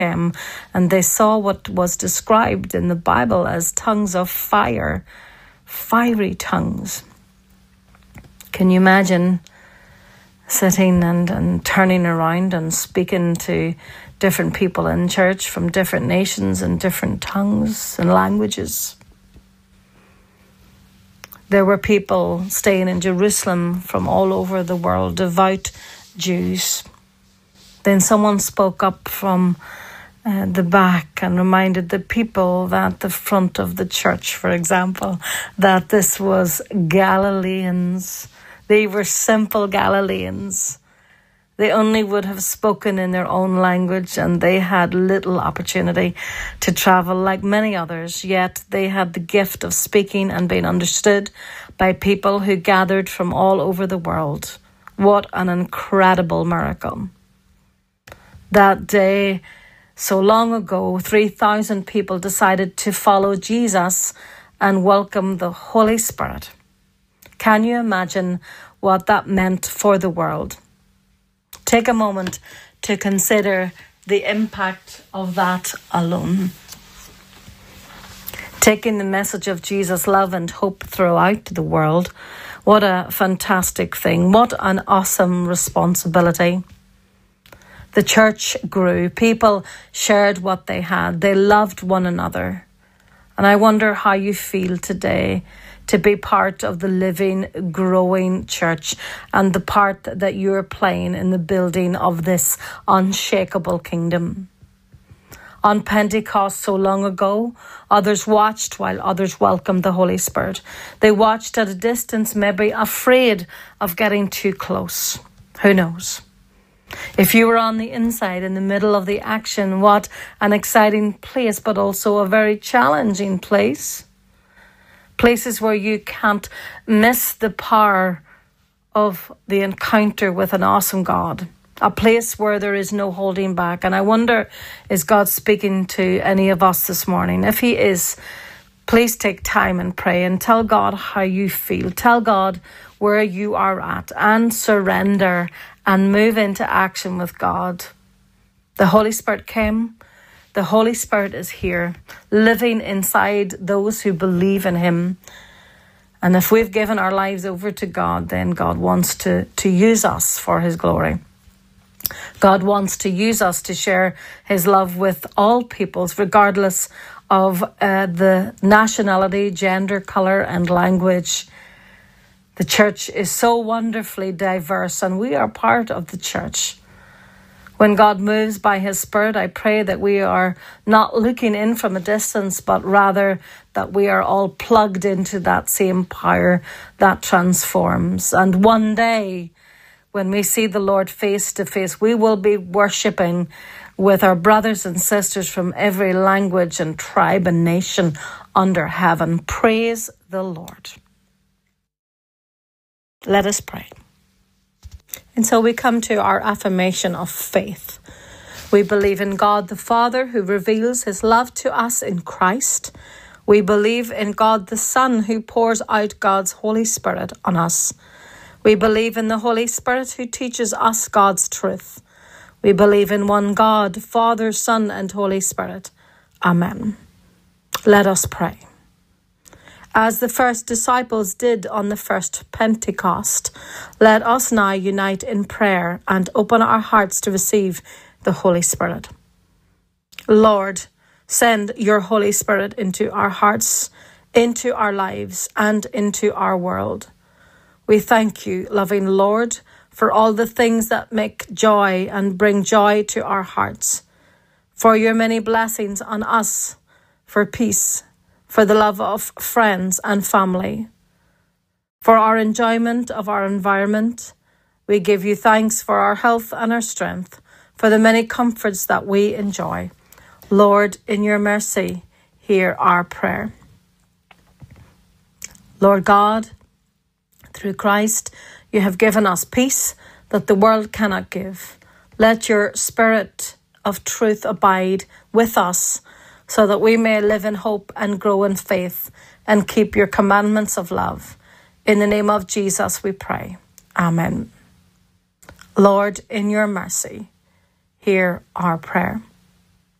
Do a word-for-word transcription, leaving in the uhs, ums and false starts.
came, and they saw what was described in the Bible as tongues of fire, fiery tongues. Can you imagine sitting and, and turning around and speaking to different people in church from different nations and different tongues and languages? There were people staying in Jerusalem from all over the world, devout Jews. Then someone spoke up from uh, the back and reminded the people at the front of the church, for example, that this was Galileans. They were simple Galileans. They only would have spoken in their own language, and they had little opportunity to travel like many others, yet they had the gift of speaking and being understood by people who gathered from all over the world. What an incredible miracle. That day, so long ago, three thousand people decided to follow Jesus and welcome the Holy Spirit. Can you imagine what that meant for the world? Take a moment to consider the impact of that alone. Taking the message of Jesus' love and hope throughout the world, what a fantastic thing. What an awesome responsibility. The church grew. People shared what they had. They loved one another. And I wonder how you feel today to be part of the living, growing church and the part that you're playing in the building of this unshakable kingdom. On Pentecost so long ago, others watched while others welcomed the Holy Spirit. They watched at a distance, maybe afraid of getting too close. Who knows? If you were on the inside in the middle of the action, what an exciting place, but also a very challenging place. Places where you can't miss the power of the encounter with an awesome God. A place where there is no holding back. And I wonder, is God speaking to any of us this morning? If he is, please take time and pray and tell God how you feel. Tell God where you are at and surrender and move into action with God. The Holy Spirit came. The Holy Spirit is here, living inside those who believe in him. And if we've given our lives over to God, then God wants to, to use us for his glory. God wants to use us to share his love with all peoples, regardless of uh, the nationality, gender, colour and language. The church is so wonderfully diverse, and we are part of the church. When God moves by his Spirit, I pray that we are not looking in from a distance, but rather that we are all plugged into that same power that transforms. And one day, when we see the Lord face to face, we will be worshipping with our brothers and sisters from every language and tribe and nation under heaven. Praise the Lord. Let us pray. And so we come to our affirmation of faith. We believe in God the Father, who reveals his love to us in Christ. We believe in God the Son, who pours out God's Holy Spirit on us. We believe in the Holy Spirit, who teaches us God's truth. We believe in one God, Father, Son, and Holy Spirit. Amen. Let us pray. As the first disciples did on the first Pentecost, let us now unite in prayer and open our hearts to receive the Holy Spirit. Lord, send your Holy Spirit into our hearts, into our lives, and into our world. We thank you, loving Lord, for all the things that make joy and bring joy to our hearts, for your many blessings on us, for peace, for the love of friends and family, for our enjoyment of our environment. We give you thanks for our health and our strength, for the many comforts that we enjoy. Lord, in your mercy, hear our prayer. Lord God, through Christ, you have given us peace that the world cannot give. Let your Spirit of truth abide with us, so that we may live in hope and grow in faith and keep your commandments of love. In the name of Jesus we pray. Amen. Lord, in your mercy, hear our prayer.